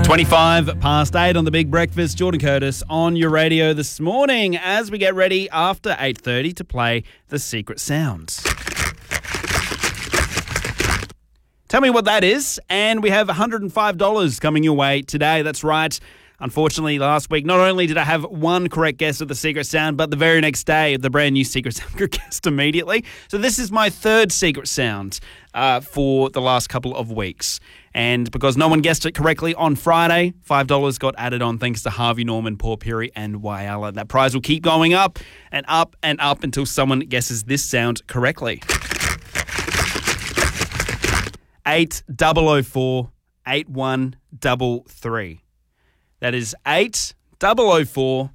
25 past 8 on the Big Breakfast. Jordan Curtis on your radio this morning as we get ready after 8:30 to play The Secret Sounds. Tell me what that is, and we have $105 coming your way today. That's right. Unfortunately, last week, not only did I have one correct guess of the Secret Sound, but the very next day, the brand new Secret Sound guessed immediately. So this is my third Secret Sound for the last couple of weeks. And because no one guessed it correctly on Friday, $5 got added on thanks to Harvey Norman, Port Pirie and Whyalla. That prize will keep going up and up and up until someone guesses this sound correctly. 8004 8133. That is 8004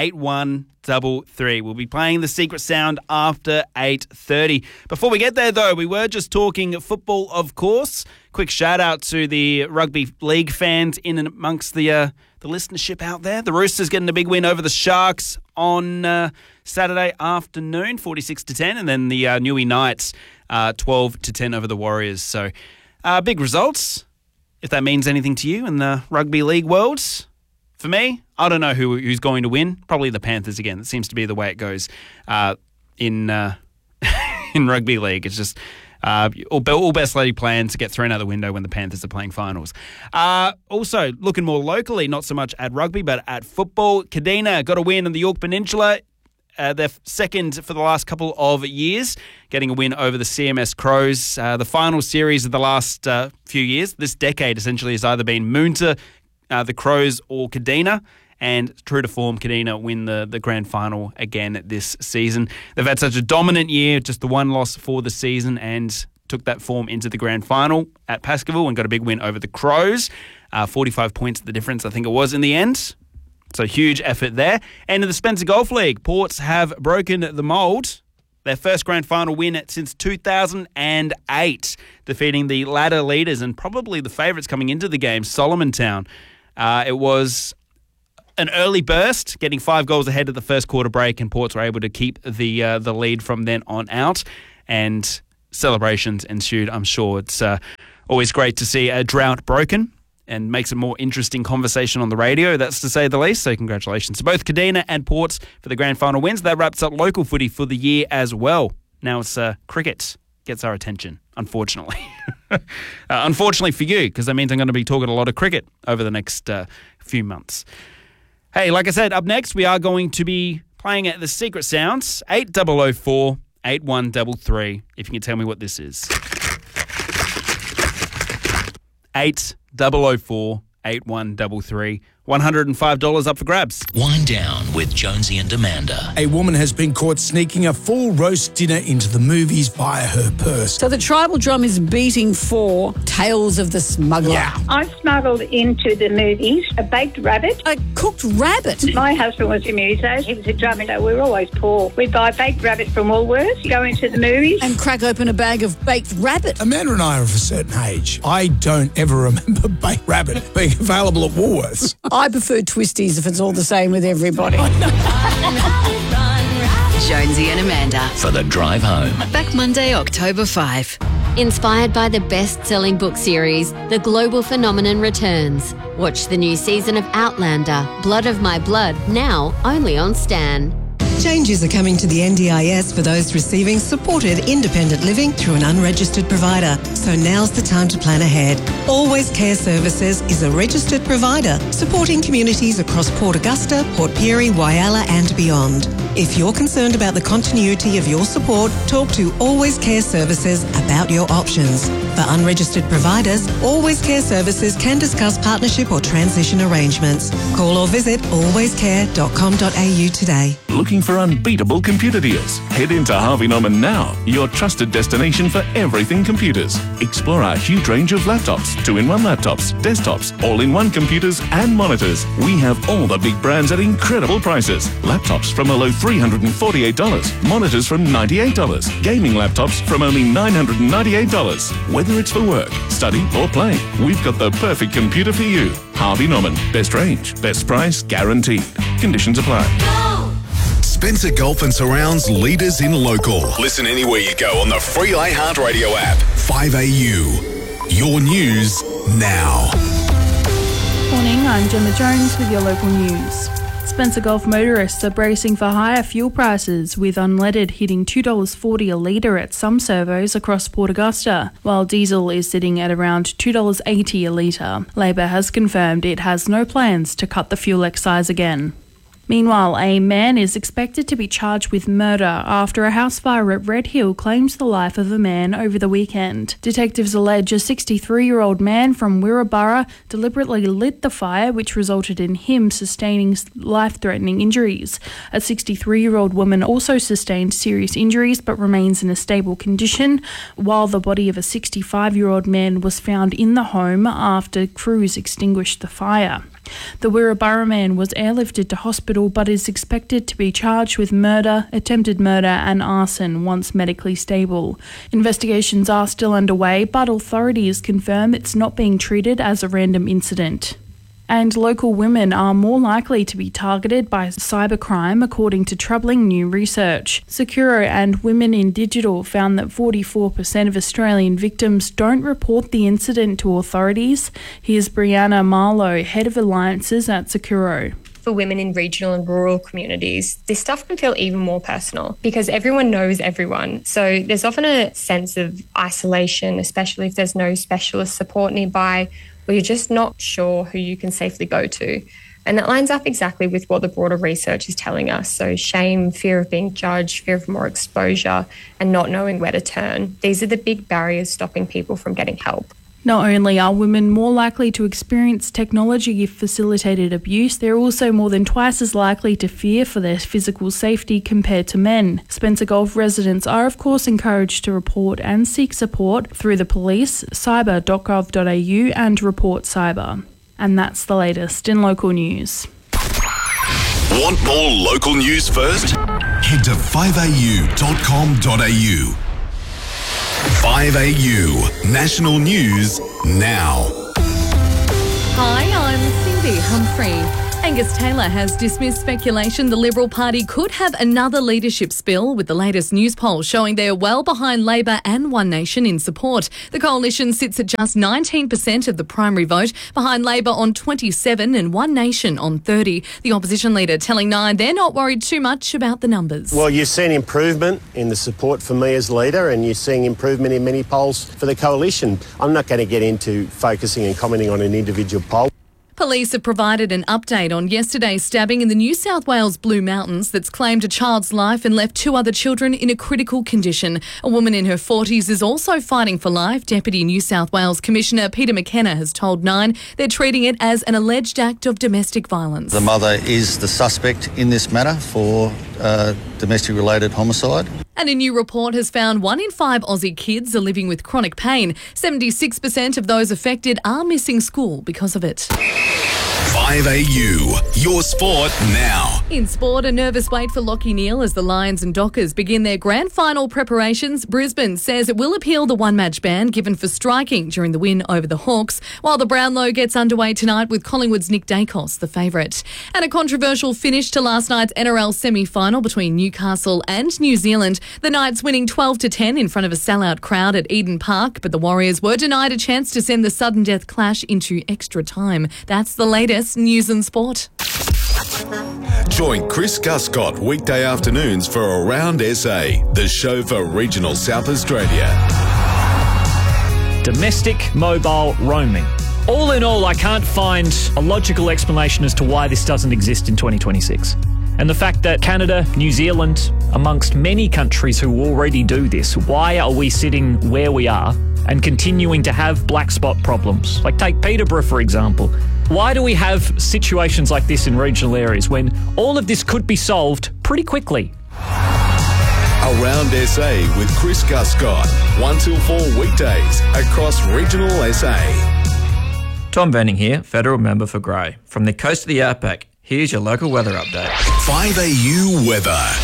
8133. We'll be playing the Secret Sound after 8:30. Before we get there, though, we were just talking football, of course. Quick shout out to the rugby league fans in and amongst the listenership out there. The Roosters getting a big win over the Sharks on Saturday afternoon, 46-10, and then the Newey Knights 12-10 over the Warriors. So big results, if that means anything to you in the rugby league world. For me, I don't know who's going to win. Probably the Panthers again. That seems to be the way it goes in rugby league. It's just all best laid plans to get thrown out the window when the Panthers are playing finals. Also, looking more locally, not so much at rugby, but at football. Kadina got a win in the Yorke Peninsula. They're second for the last couple of years, getting a win over the CMS Crows. The final series of the last few years, this decade essentially, has either been Moonta, the Crows, or Kadina. And true to form, Kadina win the grand final again this season. They've had such a dominant year, just the one loss for the season, and took that form into the grand final at Baskerville and got a big win over the Crows. 45 points the difference, I think it was, in the end. So huge effort there. And in the Spencer Golf League, Ports have broken the mould. Their first grand final win since 2008, defeating the ladder leaders and probably the favourites coming into the game, Solomon Town. It was an early burst, getting 5 goals ahead of the first quarter break, and Ports were able to keep the lead from then on out. And celebrations ensued, I'm sure. It's always great to see a drought broken and makes a more interesting conversation on the radio, that's to say the least. So congratulations to both Kadina and Ports for the grand final wins. That wraps up local footy for the year as well. Now it's cricket gets our attention, unfortunately. Unfortunately for you, because that means I'm going to be talking a lot of cricket over the next few months. Hey, like I said, up next we are going to be playing at the Secret Sounds, 8004 8133, if you can tell me what this is. 8004 8133. $105 up for grabs. Wind down with Jonesy and Amanda. A woman has been caught sneaking a full roast dinner into the movies via her purse. So the tribal drum is beating for Tales of the Smuggler. Yeah. I smuggled into the movies a baked rabbit. A cooked rabbit. My husband was a muso. He was a drummer, so we were always poor. We'd buy baked rabbit from Woolworths, go into the movies. And crack open a bag of baked rabbit. Amanda and I are of a certain age. I don't ever remember baked rabbit being available at Woolworths. I prefer twisties if it's all the same with everybody. Jonesy and Amanda. For the drive home. Back Monday, October 5. Inspired by the best-selling book series, The Global Phenomenon returns. Watch the new season of Outlander, Blood of My Blood, now only on Stan. Changes are coming to the NDIS for those receiving supported independent living through an unregistered provider. So now's the time to plan ahead. Always Care Services is a registered provider supporting communities across Port Augusta, Port Pirie, Whyalla and beyond. If you're concerned about the continuity of your support, talk to Always Care Services about your options. For unregistered providers, Always Care Services can discuss partnership or transition arrangements. Call or visit alwayscare.com.au today. Looking for unbeatable computer deals? Head into Harvey Norman now, your trusted destination for everything computers. Explore our huge range of laptops, 2-in-1 laptops, desktops, all-in-one computers and monitors. We have all the big brands at incredible prices. Laptops from a low $348, monitors from $98, gaming laptops from only $998. Whether it's for work, study or play, we've got the perfect computer for you. Harvey Norman, best range, best price, guaranteed. Conditions apply. Spencer Golf and Surrounds leaders in local. Listen anywhere you go on the free iHeartRadio app. 5AU. Your news now. Morning, I'm Gemma Jones with your local news. Spencer Gulf motorists are bracing for higher fuel prices, with unleaded hitting $2.40 a litre at some servos across Port Augusta, while diesel is sitting at around $2.80 a litre. Labor has confirmed it has no plans to cut the fuel excise again. Meanwhile, a man is expected to be charged with murder after a house fire at Red Hill claims the life of a man over the weekend. Detectives allege a 63-year-old man from Wirraburra deliberately lit the fire, which resulted in him sustaining life-threatening injuries. A 63-year-old woman also sustained serious injuries but remains in a stable condition, while the body of a 65-year-old man was found in the home after crews extinguished the fire. The Wirraburra man was airlifted to hospital but is expected to be charged with murder, attempted murder and arson once medically stable. Investigations are still underway, but authorities confirm it's not being treated as a random incident. And local women are more likely to be targeted by cybercrime, according to troubling new research. Securo and Women in Digital found that 44% of Australian victims don't report the incident to authorities. Here's Brianna Marlowe, Head of Alliances at Securo. For women in regional and rural communities, this stuff can feel even more personal because everyone knows everyone. So there's often a sense of isolation, especially if there's no specialist support nearby, or you're just not sure who you can safely go to. And that lines up exactly with what the broader research is telling us. So shame, fear of being judged, fear of more exposure, and not knowing where to turn. These are the big barriers stopping people from getting help. Not only are women more likely to experience technology-facilitated abuse, they're also more than twice as likely to fear for their physical safety compared to men. Spencer Gulf residents are, of course, encouraged to report and seek support through the police, cyber.gov.au and Report Cyber. And that's the latest in local news. Want more local news first? Head to 5au.com.au. 5AU, national news now. Hi, I'm Cindy Humphrey. Angus Taylor has dismissed speculation the Liberal Party could have another leadership spill, with the latest news poll showing they're well behind Labor and One Nation in support. The coalition sits at just 19% of the primary vote, behind Labor on 27% and One Nation on 30%. The opposition leader telling Nine they're not worried too much about the numbers. Well, you've seen improvement in the support for me as leader, and you're seeing improvement in many polls for the coalition. I'm not going to get into focusing and commenting on an individual poll. Police have provided an update on yesterday's stabbing in the New South Wales Blue Mountains that's claimed a child's life and left two other children in a critical condition. A woman in her 40s is also fighting for life. Deputy New South Wales Commissioner Peter McKenna has told Nine they're treating it as an alleged act of domestic violence. The mother is the suspect in this matter for domestic-related homicide. And a new report has found 1 in 5 Aussie kids are living with chronic pain. 76% of those affected are missing school because of it. 5AU, your sport now. In sport, a nervous wait for Lachie Neale as the Lions and Dockers begin their grand final preparations. Brisbane says it will appeal the one-match ban given for striking during the win over the Hawks, while the Brownlow gets underway tonight with Collingwood's Nick Dacos, the favourite. And a controversial finish to last night's NRL semi-final between Newcastle and New Zealand. The Knights winning 12-10 in front of a sellout crowd at Eden Park, but the Warriors were denied a chance to send the sudden death clash into extra time. That's the latest news and sport. Join Chris Guscott weekday afternoons for Around SA, the show for regional South Australia. Domestic mobile roaming. All in all, I can't find a logical explanation as to why this doesn't exist in 2026. And the fact that Canada, New Zealand, amongst many countries who already do this, why are we sitting where we are and continuing to have black spot problems? Like take Peterborough, for example. Why do we have situations like this in regional areas when all of this could be solved pretty quickly? Around SA with Chris Guscott, 1 till 4 weekdays across regional SA. Tom Venning here, Federal Member for Grey. From the coast of the Outback, here's your local weather update. 5AU weather.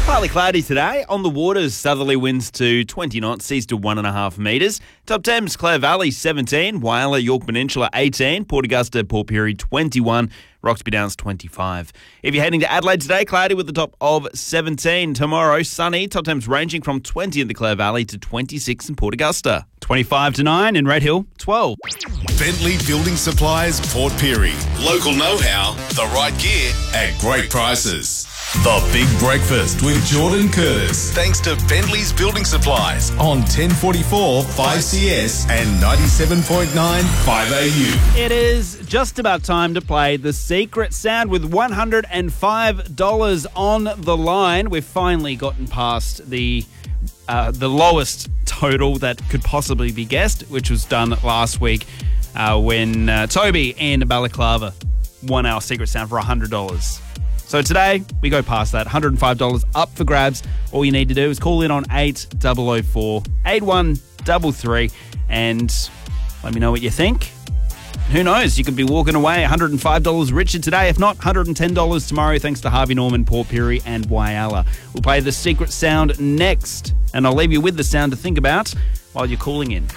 Partly cloudy today. On the waters, southerly winds to 20 knots, seas to 1.5 metres. Top Thames, Clare Valley 17, Whyalla, York Peninsula 18, Port Augusta, Port Pirie 21, Roxby Downs 25. If you're heading to Adelaide today, cloudy with a top of 17. Tomorrow, sunny, top temps ranging from 20 in the Clare Valley to 26 in Port Augusta. 25 to 9 in Red Hill, 12. Bentley Building Supplies, Port Pirie. Local know-how, the right gear at great prices. The Big Breakfast with Jordan Curtis. Thanks to Bentley's Building Supplies on 1044 5CS and 97.9 5AU. It is just about time to play the secret sound with $105 on the line. We've finally gotten past the lowest total that could possibly be guessed, which was done last week when Toby in Balaclava won our secret sound for $100. So today, we go past that. $105 up for grabs. All you need to do is call in on 8004 8133 and let me know what you think. Who knows? You could be walking away $105 richer today. If not, $110 tomorrow, thanks to Harvey Norman, Port Pirie and Whyalla. We'll play the secret sound next, and I'll leave you with the sound to think about while you're calling in.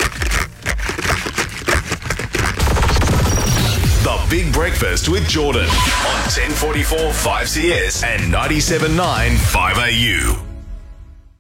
The Big Breakfast with Jordan on 1044 5CS and 97.9 5AU.